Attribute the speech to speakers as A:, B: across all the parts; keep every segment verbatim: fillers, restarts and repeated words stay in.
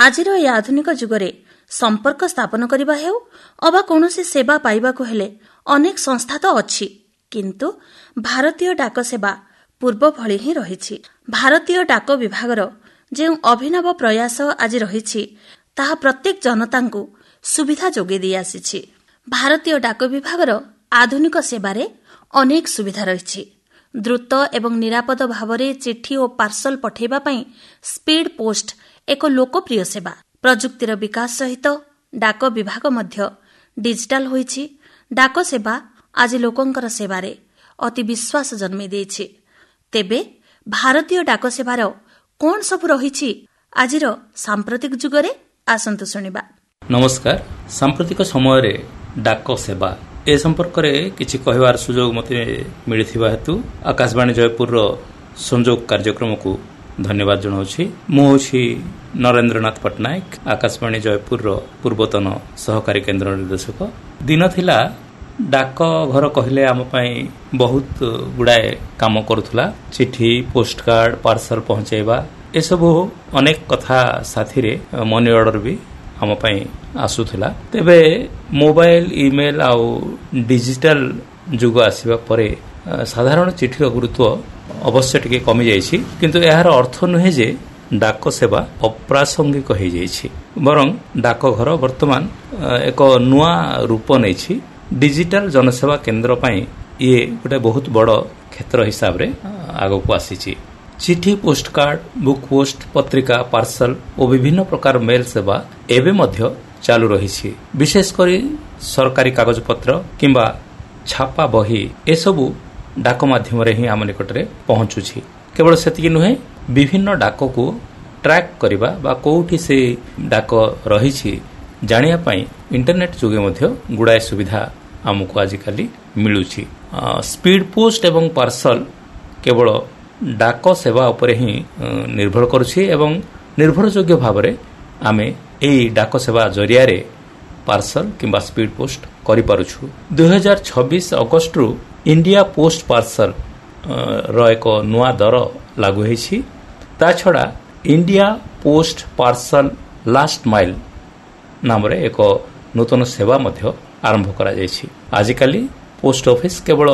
A: ଆଜିର ଏହି ଆଧୁନିକ ଯୁଗରେ ସମ୍ପର୍କ ସ୍ଥାପନ କରିବା ହେଉ ଅବା କୌଣସି ସେବା ପାଇବାକୁ ହେଲେ ଅନେକ ସଂସ୍ଥା ତ ଅଛି, କିନ୍ତୁ ଭାରତୀୟ ଡାକ ସେବା ପୂର୍ବ ଭଳି ହିଁ ରହିଛି। ଭାରତୀୟ ଡାକ ବିଭାଗର ଯେଉଁ ଅଭିନବ ପ୍ରୟାସ ଆଜି ରହିଛି ତାହା ପ୍ରତ୍ୟେକ ଜନତାଙ୍କୁ ସୁବିଧା ଯୋଗାଇ ଦେଇ ଆସିଛି। ଭାରତୀୟ ଡାକ ବିଭାଗର ଆଧୁନିକ ସେବାରେ ଅନେକ ସୁବିଧା ରହିଛି। ଦ୍ରୁତ ଏବଂ ନିରାପଦ ଭାବରେ ଚିଠି ଓ ପାର୍ସଲ ପଠାଇବା ପାଇଁ ସ୍ପିଡ୍ ପୋଷ୍ଟ ଏକ ଲୋକପ୍ରିୟ ସେବା। ପ୍ରଯୁକ୍ତିର ବିକାଶ ସହିତ ଡାକ ବିଭାଗ ମଧ୍ୟ ଡିଜିଟାଲ ହୋଇଛି। ଡାକ ସେବା ଆଜି ଲୋକଙ୍କର ସେବାରେ ଅତି ବିଶ୍ୱାସ ଜନ୍ମେଇ ଦେଇଛି। ତେବେ ଭାରତୀୟ ଡାକ ସେବାର କ'ଣ ସବୁ ରହିଛି ଆଜିର ସାମ୍ପ୍ରତିକ ଯୁଗରେ, ଆସନ୍ତୁ ଶୁଣିବା।
B: ନମସ୍କାର। ସାମ୍ପ୍ରତିକ ସମୟରେ ଡାକ ସେବା ଏ ସମ୍ପର୍କରେ କିଛି କହିବାର ସୁଯୋଗ ମୋତେ ମିଳିଥିବା ହେତୁ ଆକାଶବାଣୀ ଜୟପୁରର ସଂଯୋଗ କାର୍ଯ୍ୟକ୍ରମକୁ ଧନ୍ୟବାଦ ଜଣାଉଛି। ମୁଁ ହେଉଛି ନରେନ୍ଦ୍ରନାଥ ପଟ୍ଟନାୟକ, ଆକାଶବାଣୀ ଜୟପୁରର ପୂର୍ବତନ ସହକାରୀ କେନ୍ଦ୍ର ନିର୍ଦ୍ଦେଶକ। ଦିନ ଥିଲା ଡାକଘର କହିଲେ ଆମ ପାଇଁ ବହୁତ ଗୁଡ଼ାଏ କାମ କରୁଥିଲା। ଚିଠି, ପୋଷ୍ଟକାର୍ଡ, ପାର୍ସଲ ପହଞ୍ଚାଇବା, ଏସବୁ ଅନେକ କଥା ସାଥିରେ ମନି ଅର୍ଡର ବି ଆମ ପାଇଁ ଆସୁଥିଲା। ତେବେ ମୋବାଇଲ, ଇମେଲ ଆଉ ଡିଜିଟାଲ ଯୁଗ ଆସିବା ପରେ ସାଧାରଣ ଚିଠିର ଗୁରୁତ୍ୱ ଅବଶ୍ୟ ଟିକେ କମିଯାଇଛି, କିନ୍ତୁ ଏହାର ଅର୍ଥ ନୁହେଁ ଯେ ଡାକ ସେବା ଅପ୍ରାସଙ୍ଗିକ ହୋଇଯାଇଛି। ବରଂ ଡାକଘର ବର୍ତ୍ତମାନ ଏକ ନୂଆ ରୂପ ନେଇଛି। ଡିଜିଟାଲ ଜନସେବା କେନ୍ଦ୍ର ପାଇଁ ଇଏ ଗୋଟେ ବହୁତ ବଡ଼ କ୍ଷେତ୍ର ହିସାବରେ ଆଗକୁ ଆସିଛି। ଚିଠି, ପୋଷ୍ଟକାର୍ଡ, ବୁକ୍ ପୋଷ୍ଟ, ପତ୍ରିକା, ପାର୍ସଲ ଓ ବିଭିନ୍ନ ପ୍ରକାର ମେଲ୍ ସେବା ଏବେ ମଧ୍ୟ ଚାଲୁ ରହିଛି। ବିଶେଷ କରି ସରକାରୀ କାଗଜପତ୍ର କିମ୍ବା ଛାପା ବହି ଏସବୁ ଡାକ ମାଧ୍ୟମରେ ହିଁ ଆମ ନିକଟରେ ପହଞ୍ଚୁଛି। କେବଳ ସେତିକି ନୁହେଁ, ବିଭିନ୍ନ ଡାକକୁ ଟ୍ରାକ୍ କରିବା ବା କୋଉଠି ସେ ଡାକ ରହିଛି ଜାଣିବା ପାଇଁ ଇଣ୍ଟରନେଟ୍ ଯୋଗେ ମଧ୍ୟ ଗୁଡ଼ାଏ ସୁବିଧା ଆମକୁ ଆଜିକାଲି ମିଳୁଛି। ସ୍ପିଡ୍ ପୋଷ୍ଟ ଏବଂ ପାର୍ସଲ କେବଳ ଡାକ ସେବା ଉପରେ ହିଁ ନିର୍ଭର କରୁଛି ଏବଂ ନିର୍ଭରଯୋଗ୍ୟ ଭାବରେ ଆମେ ଏହି ଡାକ ସେବା ଜରିଆରେ ପାର୍ସଲ କିମ୍ବା ସ୍ପିଡ୍ ପୋଷ୍ଟ କରିପାରୁଛୁ। ଦୁଇ ହଜାର ଛବିଶ ଅଗଷ୍ଟରୁ ଇଣ୍ଡିଆ ପୋଷ୍ଟ ପାର୍ସଲ ର ଏକ ନୂଆ ଦର ଲାଗୁ ହୋଇଛି। ତା ଛଡ଼ା India post parcel last mile ନାମରେ ଏକ ନୂତନ ସେବା ମଧ୍ୟ ଆରମ୍ଭ କରାଯାଇଛି। ଆଜିକାଲି ପୋଷ୍ଟ ଅଫିସ କେବଳ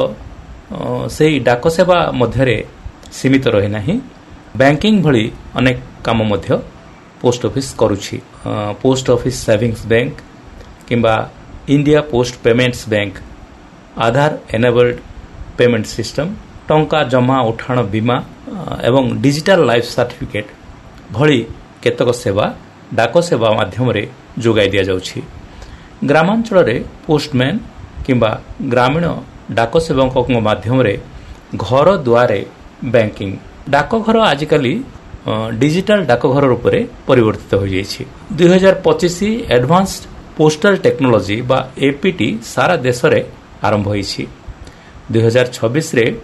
B: ସେହି ଡାକ ସେବା ମଧ୍ୟରେ ସୀମିତ ରହି ନାହିଁ, ବ୍ୟାଙ୍କିଂ ଭଳି ଅନେକ କାମ ମଧ୍ୟ ପୋଷ୍ଟ ଅଫିସ କରୁଛି। ପୋଷ୍ଟ ଅଫିସ ସେଭିଂସ ବ୍ୟାଙ୍କ କିମ୍ବା ଇଣ୍ଡିଆ ପୋଷ୍ଟ ପେମେଣ୍ଟସ ବ୍ୟାଙ୍କ, ଆଧାର ଏନେବଲ୍ଡ ପେମେଣ୍ଟ ସିଷ୍ଟମ, ଟଙ୍କା ଜମା ଉଠାଣ ବୀମା ଏବଂ ଡିଜିଟାଲ ଲାଇଫ୍ ସାର୍ଟିଫିକେଟ୍ ଭଳି କେତେକ ସେବା ଡାକ ସେବା ମାଧ୍ୟମରେ ଯୋଗାଇ ଦିଆଯାଉଛି। ଗ୍ରାମାଞ୍ଚଳରେ ପୋଷ୍ଟମ୍ୟାନ୍ କିମ୍ବା ଗ୍ରାମୀଣ ଡାକ ସେବକଙ୍କ ମାଧ୍ୟମରେ ଘର ଦୁଆରେ ବ୍ୟାଙ୍କିଂ। ଡାକଘର ଆଜିକାଲି ଡିଜିଟାଲ ଡାକଘର ରୂପରେ ପରିବର୍ତ୍ତିତ ହୋଇଯାଇଛି। ଦୁଇ ହଜାର ପଚିଶ ଆଡଭାନ୍ସଡ ପୋଷ୍ଟାଲ ଟେକ୍ନୋଲୋଜି ବା ଏପିଟି ସାରା ଦେଶରେ ଆରମ୍ଭ ହୋଇଛି। ଦୁଇ ହଜାର ଛବିଶରେ